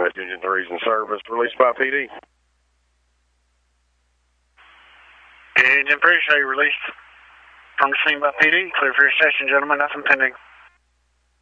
Dispatch Engine 3's in service. Released by PD. Engine 3, show you released from the scene by PD. Clear for your station, gentlemen. Nothing pending.